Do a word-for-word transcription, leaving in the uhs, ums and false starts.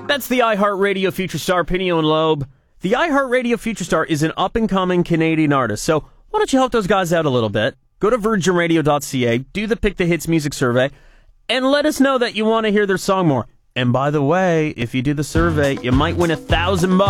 That's the iHeartRadio Future Star, Pinion and Loeb. The iHeartRadio Future Star is an up-and-coming Canadian artist, so why don't you help those guys out a little bit? Go to virgin radio dot c a, do the Pick the Hits music survey, and let us know that you want to hear their song more. And by the way, if you do the survey, you might win a thousand bucks.